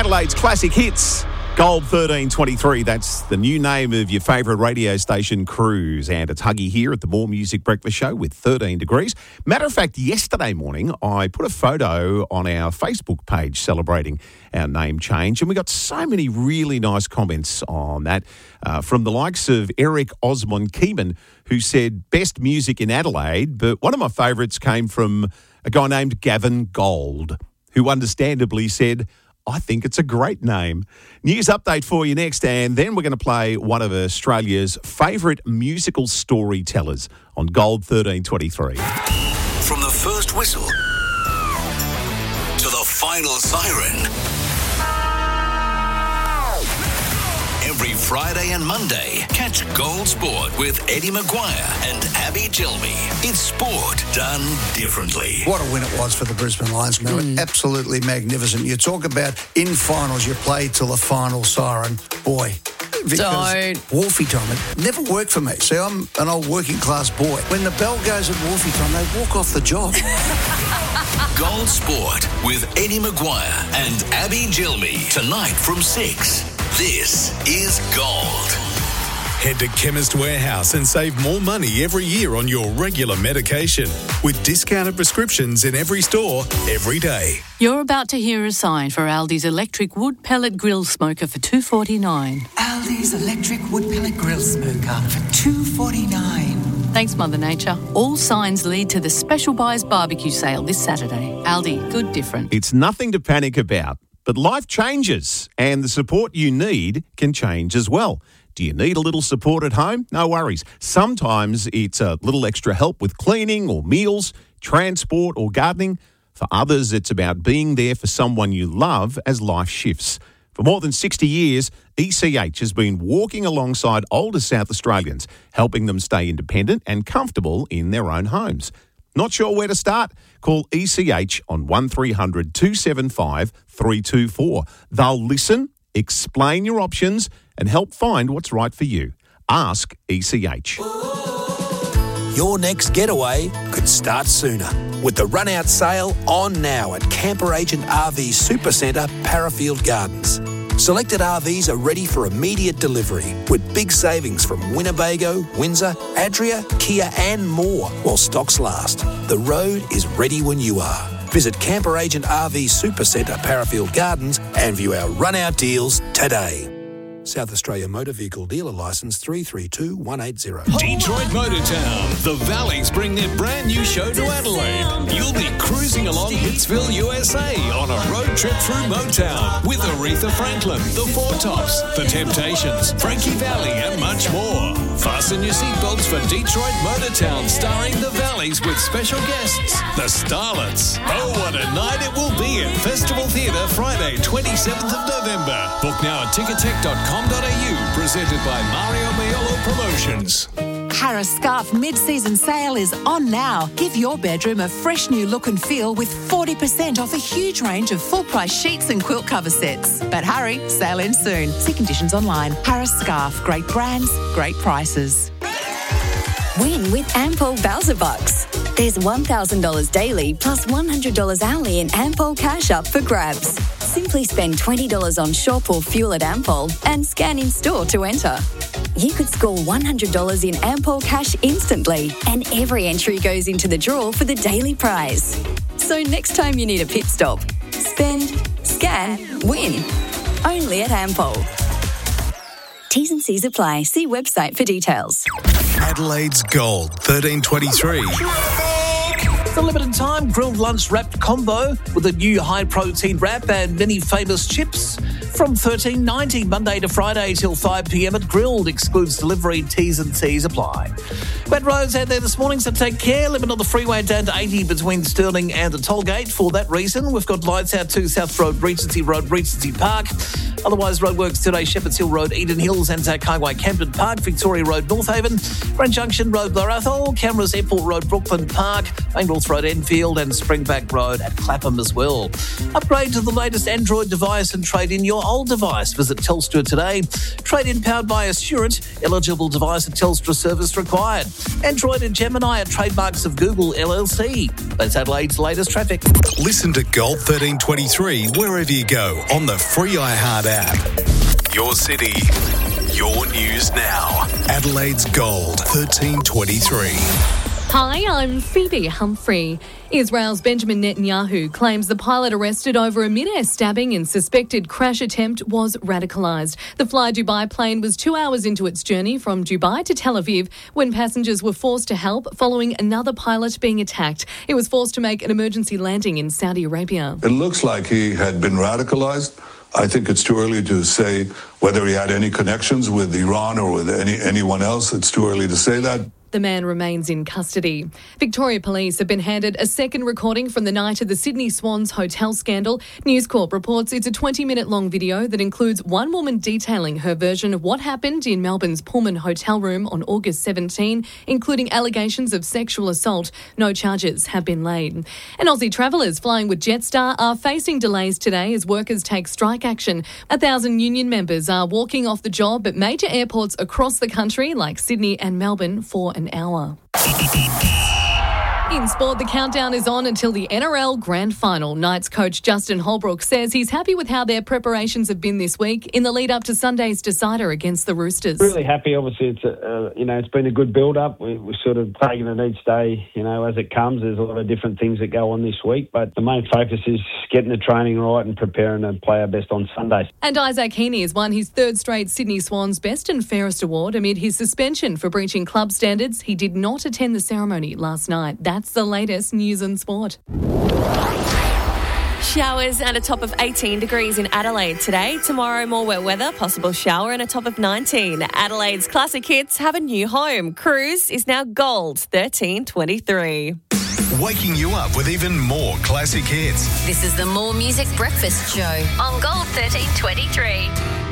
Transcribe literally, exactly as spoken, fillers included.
Adelaide's classic hits. Gold thirteen twenty-three, that's the new name of your favourite radio station, Cruise. And it's Huggy here at the More Music Breakfast Show with thirteen degrees. Matter of fact, yesterday morning, I put a photo on our Facebook page celebrating our name change, and we got so many really nice comments on that uh, from the likes of Eric Osmond Keeman, who said, best music in Adelaide. But one of my favourites came from a guy named Gavin Gold, who understandably said, I think it's a great name. News update for you next, and then we're going to play one of Australia's favourite musical storytellers on Gold thirteen twenty-three. From the first whistle to the final siren. Every Friday and Monday, catch Gold Sport with Eddie Maguire and Abby Gilmy. It's sport done differently. What a win it was for the Brisbane Lions, Mel. Mm. Absolutely magnificent. You talk about in finals, you play till the final siren. Boy, because Don't. Wharfie time, it never worked for me. See, I'm an old working class boy. When the bell goes at Wharfie time, they walk off the job. Gold Sport with Eddie Maguire and Abby Gilmy. Tonight from six. This is Gold. Head to Chemist Warehouse and save more money every year on your regular medication with discounted prescriptions in every store every day. You're about to hear a sign for Aldi's electric wood pellet grill smoker for two dollars forty-nine. Aldi's electric wood pellet grill smoker for two dollars forty-nine. Thanks, Mother Nature. All signs lead to the Special Buys barbecue sale this Saturday. Aldi, good different. It's nothing to panic about, but life changes, and the support you need can change as well. Do you need a little support at home? No worries. Sometimes it's a little extra help with cleaning or meals, transport or gardening. For others, it's about being there for someone you love as life shifts. For more than sixty years, E C H has been walking alongside older South Australians, helping them stay independent and comfortable in their own homes. Not sure where to start? Call E C H on one three hundred two seven five three two four. They'll listen, explain your options and help find what's right for you. Ask E C H. Your next getaway could start sooner with the run-out sale on now at Camper Agent R V Supercentre, Parafield Gardens. Selected R Vs are ready for immediate delivery with big savings from Winnebago, Windsor, Adria, Kia and more while stocks last. The road is ready when you are. Visit Camper Agent R V Supercentre, Parafield Gardens and view our run-out deals today. South Australia Motor Vehicle Dealer Licence three three two one eight zero. Detroit Motortown. The Valleys bring their brand new show to Adelaide. You'll be cruising along Hitsville, U S A on a road trip through Motown with Aretha Franklin, The Four Tops, The Temptations, Frankie Valli and much more. Fasten your seatbelts for Detroit Motortown starring The Valleys with special guests, The Starlets. Oh, what a night it will be at Festival Theatre Friday, twenty-seventh of November. Book now at ticketek dot com. .au, presented by Mario Maiolo Promotions. Harris Scarf mid-season sale is on now. Give your bedroom a fresh new look and feel with forty percent off a huge range of full-price sheets and quilt cover sets. But hurry, sale ends soon. See conditions online. Harris Scarf, great brands, great prices. Win with Ampol Bowser Bucks. There's one thousand dollars daily plus one hundred dollars hourly in Ampol cash up for grabs. Simply spend twenty dollars on shop or fuel at Ampol and scan in store to enter. You could score one hundred dollars in Ampol cash instantly, and every entry goes into the draw for the daily prize. So next time you need a pit stop, spend, scan, win. Only at Ampol. T's and C's apply. See website for details. Adelaide's Gold thirteen twenty-three. It's a limited time grilled lunch wrapped combo with a new high protein wrap and many famous chips from thirteen ninety Monday to Friday till five p.m. at Grilled. Excludes delivery. T's and C's apply. Wet roads out there this morning, so take care. Limit on the freeway down to eighty between Stirling and the toll gate. For that reason, we've got lights out to South Road, Regency Road, Regency Park. Otherwise, roadworks today, Shepherds Hill Road, Eden Hills, Anzac Highway, Camden Park, Victoria Road, North Haven, Grand Junction Road, Blarathol, Cameras Airport Road, Brooklyn Park, Bainbridge Road, Enfield, and Springback Road at Clapham as well. Upgrade to the latest Android device and trade in your old device. Visit Telstra today. Trade in powered by Assurant. Eligible device at Telstra service required. Android and Gemini are trademarks of Google L L C. That's Adelaide's latest traffic. Listen to Gold thirteen twenty-three wherever you go on the free iHeart app. Your city, your news now. Adelaide's Gold thirteen twenty-three. Hi, I'm Phoebe Humphrey. Israel's Benjamin Netanyahu claims the pilot arrested over a mid-air stabbing and suspected crash attempt was radicalised. The Fly Dubai plane was two hours into its journey from Dubai to Tel Aviv when passengers were forced to help following another pilot being attacked. It was forced to make an emergency landing in Saudi Arabia. It looks like he had been radicalised. I think it's too early to say whether he had any connections with Iran or with any anyone else. It's too early to say that. The man remains in custody. Victoria Police have been handed a second recording from the night of the Sydney Swans hotel scandal. News Corp reports it's a twenty-minute long video that includes one woman detailing her version of what happened in Melbourne's Pullman hotel room on August seventeenth, including allegations of sexual assault. No charges have been laid. And Aussie travellers flying with Jetstar are facing delays today as workers take strike action. A thousand union members are walking off the job at major airports across the country like Sydney and Melbourne for an hour. In sport, the countdown is on until the N R L Grand Final. Knights coach Justin Holbrook says he's happy with how their preparations have been this week in the lead up to Sunday's decider against the Roosters. Really happy. Obviously, it's a, uh, you know it's been a good build up. We, we're sort of taking it each day, you know, as it comes. There's a lot of different things that go on this week, but the main focus is getting the training right and preparing to play our best on Sunday. And Isaac Heaney has won his third straight Sydney Swans Best and Fairest award amid his suspension for breaching club standards. He did not attend the ceremony last night. That's the latest news and sport. Showers and a top of eighteen degrees in Adelaide today. Tomorrow, more wet weather, possible shower and a top of nineteen. Adelaide's classic hits have a new home. Cruise is now Gold thirteen twenty-three. Waking you up with even more classic hits. This is the More Music Breakfast Show on Gold thirteen twenty-three.